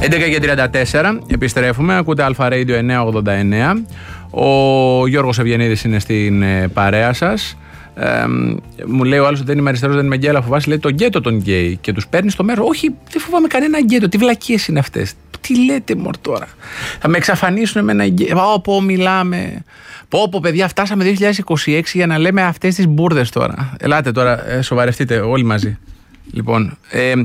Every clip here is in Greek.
11:34 επιστρέφουμε. Ακούτε Αλφα Radio 989. Ο Γιώργος Ευγενίδης είναι στην παρέα σας. Μου λέει ο άλλος ότι δεν είμαι αριστερός, δεν είμαι γκέι, αλλά φοβάσαι, λέει, τον γκέτο των γκέι και τους παίρνει στο μέρο. Όχι, δεν φοβάμαι κανένα γκέτο. Τι βλακίες είναι αυτές. Τι λέτε μωρ τώρα. Θα με εξαφανίσουν με ένα γκέι. Πω μιλάμε. Πω παιδιά, φτάσαμε 2026 για να λέμε αυτές τις μπουρδες τώρα. Ελάτε τώρα, σοβαρευτείτε όλοι μαζί. Λοιπόν,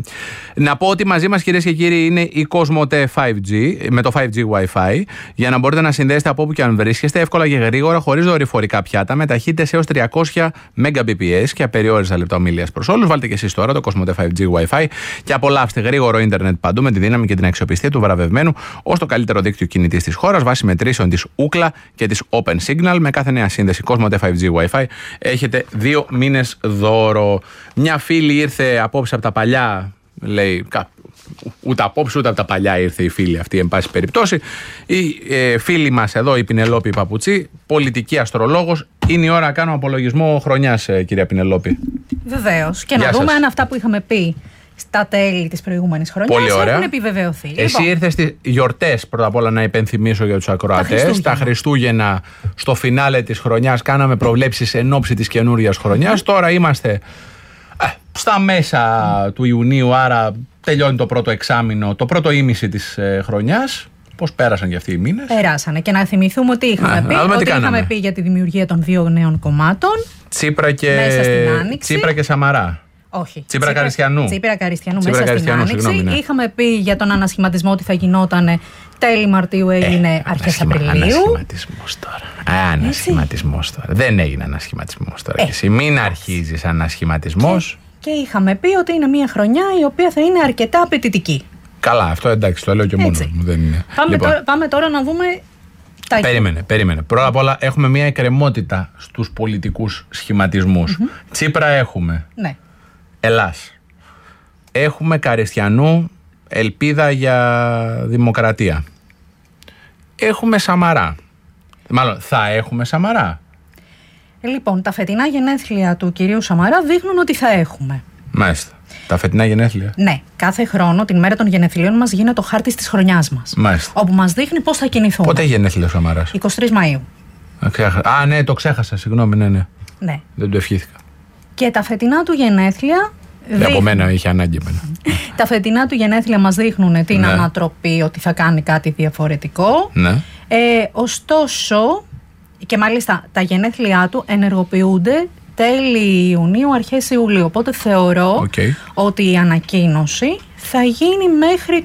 να πω ότι μαζί μας, κυρίες και κύριοι, είναι η Cosmote 5G με το 5G Wi-Fi, για να μπορείτε να συνδέσετε από όπου και αν βρίσκεστε εύκολα και γρήγορα, χωρίς δορυφορικά πιάτα, με ταχύτητες έως 300 Mbps και απεριόριστα λεπτά ομιλίας προς όλους. Βάλτε και εσείς τώρα το Cosmote 5G Wi-Fi και απολαύστε γρήγορο ίντερνετ παντού με τη δύναμη και την αξιοπιστία του βραβευμένου ως το καλύτερο δίκτυο κινητής της χώρας, βάσει μετρήσεων της Ookla και της Open Signal. Με κάθε νέα σύνδεση Cosmote 5G Wi-Fi έχετε 2 μήνες δώρο. Μια φίλη ήρθε απόψε από τα παλιά, λέει, ούτε απόψε ούτε από τα παλιά ήρθε η φίλη αυτή, εν πάση περιπτώσει. Η φίλη μας εδώ, η Πινελόπη Παπουτσί, πολιτική αστρολόγος. Είναι η ώρα να κάνουμε απολογισμό χρονιάς, κυρία Πινελόπη. Βεβαίως. Και να δούμε αν αυτά που είχαμε πει στα τέλη της προηγούμενης χρονιάς έχουν επιβεβαιωθεί. Εσύ ήρθες στις γιορτές, πρώτα απ' όλα να υπενθυμίσω για τους ακροατές. Τα Χριστούγεννα, στο φινάλε της χρονιάς, κάναμε προβλέψεις εν ώψη της καινούριας χρονιάς. Τώρα είμαστε στα μέσα του Ιουνίου, άρα τελειώνει το πρώτο εξάμηνο, το πρώτο ήμιση της χρονιάς. Πώς πέρασαν και αυτοί οι μήνες? Περάσανε. Και να θυμηθούμε ότι είχαμε πει για τη δημιουργία των 2 νέων κομμάτων. Τσίπρα και Σαμαρά. Όχι. Τσίπρα Καριστιανού. Μέσα στην Άνοιξη. Ναι. Είχαμε πει για τον ανασχηματισμό ότι θα γινόταν τέλη Μαρτίου, έγινε αρχές Απριλίου. Ανασχηματισμός τώρα. Ανασχηματισμός τώρα. Δεν έγινε ανασχηματισμός τώρα. Εσύ μην αρχίζεις ανασχηματισμός. Και είχαμε πει ότι είναι μια χρονιά η οποία θα είναι αρκετά απαιτητική. Καλά, αυτό εντάξει, το λέω και μόνο μου. Δεν είναι. Πάμε τώρα να δούμε. Περίμενε. Πρώτα απ' όλα έχουμε μια εκκρεμότητα στους πολιτικούς σχηματισμούς. Τσίπρα έχουμε. Ναι. Ελλάς. Έχουμε Καριστιανού, ελπίδα για δημοκρατία. Έχουμε Σαμαρά. Μάλλον θα έχουμε Σαμαρά. Λοιπόν, τα φετινά γενέθλια του κυρίου Σαμαρά δείχνουν ότι θα έχουμε. Μάλιστα. Τα φετινά γενέθλια. Ναι. Κάθε χρόνο, την μέρα των γενεθλίων μας, γίνεται ο χάρτης της χρονιάς μας. Μάλιστα. Όπου μας δείχνει πώς θα κινηθούμε. Πότε γενέθλια ο Σαμαράς? 23 Μαΐου. Ναι, το ξέχασα. Συγγνώμη, ναι. Ναι. Δεν το ευχήθηκα. Και τα φετινά του γενέθλια. Από μένα είχε ανάγκη εμένα. Τα φετινά του γενέθλια μας δείχνουν την ανατροπή, ότι θα κάνει κάτι διαφορετικό. Ναι. Ωστόσο, και μάλιστα τα γενέθλια του ενεργοποιούνται τέλη Ιουνίου, αρχές Ιουλίου. Οπότε θεωρώ ότι η ανακοίνωση θα γίνει μέχρι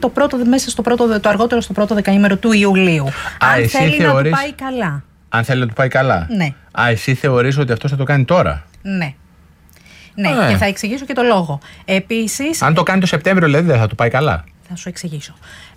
το αργότερο στο πρώτο δεκαήμερο του Ιουλίου. Αν θέλει να του πάει καλά. Αν θέλει να του πάει καλά. Ναι. Εσύ θεωρείς ότι αυτό θα το κάνει τώρα? Ναι. Ναι, και θα εξηγήσω και το λόγο. Επίσης, αν το κάνει το Σεπτέμβριο, δηλαδή δεν θα του πάει καλά. Θα σου εξηγήσω.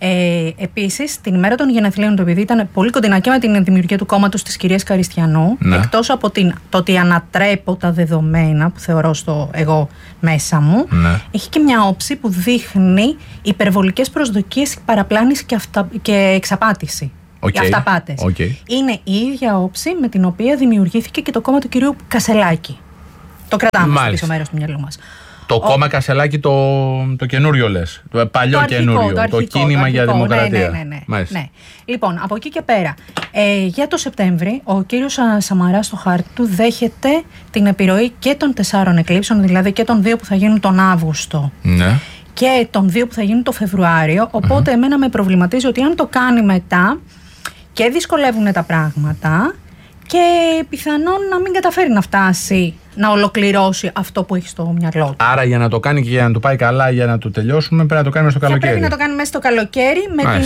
Επίσης, την ημέρα των γενεθλίων του, επειδή ήταν πολύ κοντινά και με την δημιουργία του κόμματος της κυρίας Καριστιανού, εκτός από το ότι ανατρέπω τα δεδομένα που θεωρώ στο εγώ μέσα μου, έχει και μια όψη που δείχνει υπερβολικές προσδοκίες, παραπλάνηση και εξαπάτηση. Οι αυταπάτες. Είναι η ίδια όψη με την οποία δημιουργήθηκε και το κόμμα του κυρίου Κασελάκη. Το κρατάμε στο πίσω μέρος του μυαλού μας. Το κόμμα Κασελάκη το καινούριο λες, το παλιό καινούριο, το κίνημα για δημοκρατία. Ναι. Λοιπόν, από εκεί και πέρα, για το Σεπτέμβρη, ο κύριος Σαμαράς στο χάρτη του δέχεται την επιρροή και των 4 εκλήψεων, δηλαδή και των 2 που θα γίνουν τον Αύγουστο. Ναι. Και των 2 που θα γίνουν το Φεβρουάριο. Οπότε εμένα με προβληματίζει ότι αν το κάνει μετά και δυσκολεύουν τα πράγματα και πιθανόν να μην καταφέρει να φτάσει να ολοκληρώσει αυτό που έχει στο μυαλό του. Άρα για να το κάνει και για να του πάει καλά, για να το τελειώσουμε, πρέπει να το κάνουμε στο καλοκαίρι. Πρέπει να το κάνει μέσα στο καλοκαίρι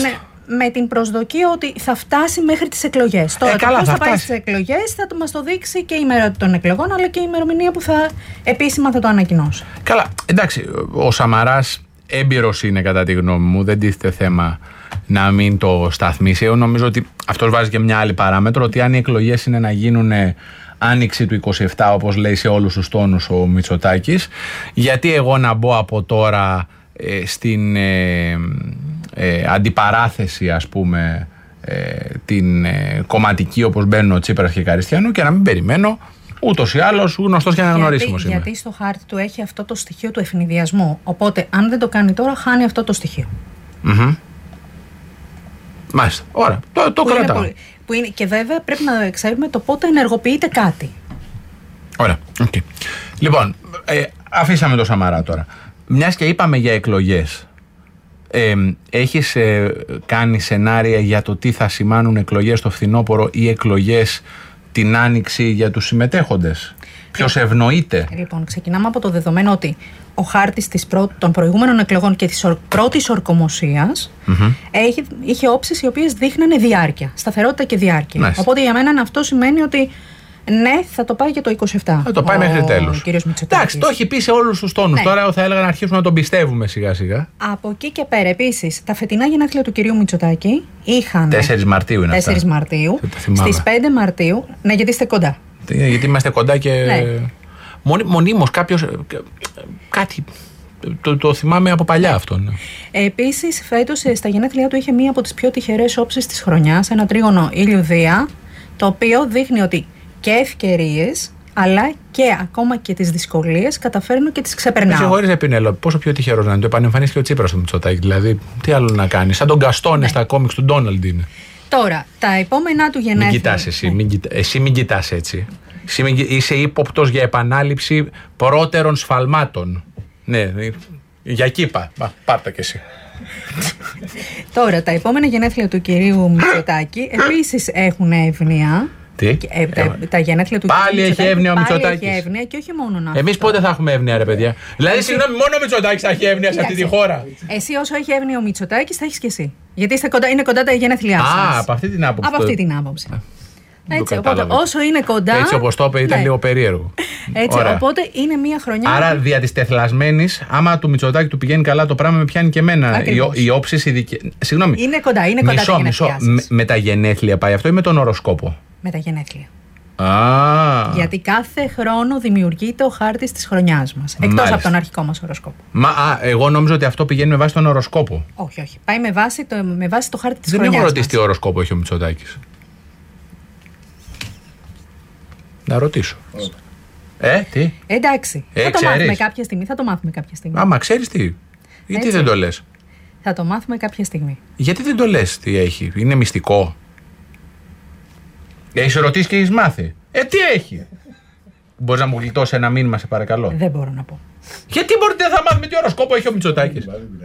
με την προσδοκία ότι θα φτάσει μέχρι τις εκλογές. Τώρα πώς θα πάει στις εκλογές θα μας το δείξει και η ημέρα των εκλογών, αλλά και η ημερομηνία που επίσημα θα το ανακοινώσει. Καλά, εντάξει, ο Σαμαράς έμπειρος είναι κατά τη γνώμη μου, δεν τίθεται θέμα να μην το σταθμίσει. Εγώ νομίζω ότι αυτός βάζει και μια άλλη παράμετρο, ότι αν οι εκλογές είναι να γίνουν άνοιξη του 27, όπως λέει σε όλους τους τόνους ο Μητσοτάκης, γιατί εγώ να μπω από τώρα στην αντιπαράθεση, ας πούμε την κομματική, όπως μπαίνουν ο Τσίπρας και Καριστιανού, και να μην περιμένω. Ούτως ή άλλως γνωστός και αναγνωρίσιμος είναι. Γιατί στο χάρτη του έχει αυτό το στοιχείο του ευνηδιασμού. Οπότε, αν δεν το κάνει τώρα, χάνει αυτό το στοιχείο. Μάλιστα. Ωραία. Το κρατάω. Που είναι, και βέβαια πρέπει να ξέρουμε το πότε ενεργοποιείται κάτι. Ωραία. Okay. Λοιπόν, αφήσαμε το Σαμαρά τώρα. Μιας και είπαμε για εκλογές, έχεις κάνει σενάρια για το τι θα σημάνουν εκλογές το φθινόπωρο ή εκλογές την άνοιξη για τους συμμετέχοντες? Ποιος ευνοείται? Λοιπόν, ξεκινάμε από το δεδομένο ότι ο χάρτης των προηγούμενων εκλογών και της πρώτης ορκομοσίας είχε όψεις οι οποίες δείχνανε διάρκεια, σταθερότητα και διάρκεια. Οπότε για μένα αυτό σημαίνει ότι ναι, θα το πάει και το 27. Θα το πάει μέχρι τέλος. Εντάξει, το έχει πει σε όλους τους τόνους. Ναι. Τώρα θα έλεγα να αρχίσουμε να τον πιστεύουμε σιγά σιγά. Από εκεί και πέρα, επίσης, τα φετινά γενέθλια του κυρίου Μητσοτάκη είχαν. 4 Μαρτίου είναι 4 Μαρτίου. Στις 5 Μαρτίου. Ναι, γιατί είστε κοντά. Γιατί είμαστε κοντά και. Ναι. Μονίμως κάποιος. Κάτι. Το θυμάμαι από παλιά αυτό. Ναι. Επίσης, φέτος στα γενέθλιά του είχε μία από τις πιο τυχερές όψεις της χρονιάς, ένα τρίγωνο ήλιου-Δία, το οποίο δείχνει ότι και ευκαιρίες, αλλά και ακόμα και τις δυσκολίες καταφέρνω και τις ξεπερνάω. Συγχωρείς, Πινέλο, πόσο πιο τυχερός να είναι? Το επανεμφανίστηκε ο Τσίπρας στο Μητσοτάκη. Δηλαδή, τι άλλο να κάνει? Σαν τον Γκαστόνε στα κόμιξ του Ντόναλντ είναι. Τώρα, τα επόμενά του γενέθλια. Μην κοιτάς εσύ, εσύ μην κοιτάς έτσι. Είσαι ύποπτος για επανάληψη πρώτερων σφαλμάτων. Ναι, για κήπα. Πάρτα κι εσύ. Τώρα, τα επόμενα γενέθλια του κυρίου Μητσοτάκη επίσης έχουν εύνοια. Τι? Τα γενέθλια του πάλι έχει εύνοια ο Μητσοτάκης. Έχει εύνοια και όχι μόνο να. Εμείς πότε θα έχουμε εύνοια, ρε παιδιά? Δηλαδή, συγγνώμη, μόνο ο Μητσοτάκης θα έχει εύνοια σε αυτή τη χώρα. Εσύ, όσο έχει εύνοια ο Μητσοτάκης, θα έχεις και εσύ. Γιατί είναι κοντά τα γενέθλιά σας. Από αυτή την άποψη. Από αυτή την άποψη. Έτσι, οπότε όσο είναι κοντά. Έτσι όπως το είπε, ήταν λίγο περίεργο. Έτσι, οπότε είναι μία χρονιά. Άρα, δια της τεθλασμένης, άμα του Μητσοτάκη του πηγαίνει καλά το πράγμα, με πιάνει και εμένα. Οι όψεις ειδικές. Συγγνώμη. Είναι κοντά τα γενέθλιά σας. Με τα γενέθλια πάει αυτό ή με τον οροσκόπο? Με τα γενέθλια. Γιατί κάθε χρόνο δημιουργείται ο χάρτης της χρονιάς μας. Εκτός από τον αρχικό μας οροσκόπο. Εγώ νόμιζα ότι αυτό πηγαίνει με βάση τον οροσκόπο. Όχι. Πάει με βάση το χάρτη της χρονιάς. Δεν έχω ρωτήσει τι οροσκόπο έχει ο Μητσοτάκης. Να ρωτήσω. Τι? Εντάξει. Θα το μάθουμε κάποια στιγμή. Άμα ξέρεις τι. Γιατί δεν το λες? Θα το μάθουμε κάποια στιγμή. Γιατί δεν το λες τι έχει? Είναι μυστικό? Έχεις ρωτήσει και έχεις μάθει? Τι έχει? Μπορείς να μου γλιτώσει ένα μήνυμα, σε παρακαλώ? Δεν μπορώ να πω. Γιατί δεν θα μάθουμε τι οροσκόπο έχει ο Μητσοτάκης?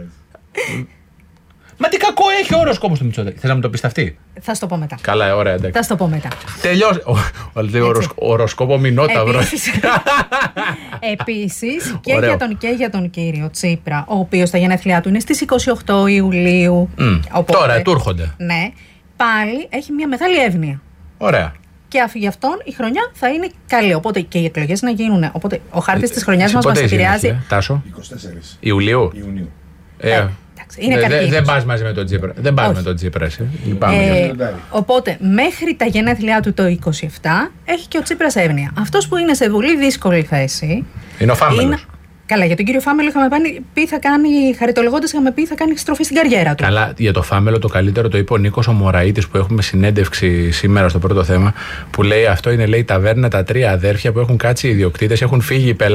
Μα τι κακό έχει ο οροσκόπος του Μητσοτάκη? Θες να μου το πεις αυτή? Θα σου το πω μετά. Καλά, ωραία, εντάξει. Θα σου το πω μετά. Τελειώσει. Οροσκόπο μηνόταυρο. Επίσης και για τον κύριο Τσίπρα, ο οποίος τα γενέθλιά του είναι στις 28 Ιουλίου. Τώρα, του έρχονται. Ναι, πάλι έχει μια μεγάλη εύνοια. Ωραία. Και γι' αυτόν η χρονιά θα είναι καλή. Οπότε και οι εκλογές να γίνουν. Οπότε ο χάρτης της χρονιάς μας επηρεάζει. Τάσο. 24 Ιουλίου. Δεν πας μαζί με τον Τσίπρα. Δεν πας με τον Τσίπρα. Οπότε μέχρι τα γενέθλιά του το 27 έχει και ο Τσίπρας εύνοια. Αυτός που είναι σε πολύ δύσκολη θέση είναι ο Φάμελος. Καλά, για τον κύριο Φάμελο χαριτολογώντας είχαμε πει θα κάνει στροφή στην καριέρα του. Καλά, για το Φάμελο το καλύτερο το είπε ο Νίκος ο Μωραΐτης, που έχουμε συνέντευξη σήμερα στο πρώτο θέμα, που λέει αυτό είναι, λέει, ταβέρνα, τα τρία αδέρφια που έχουν κάτσει οι ιδιοκτήτες, έχουν φύγει οι πελάτες.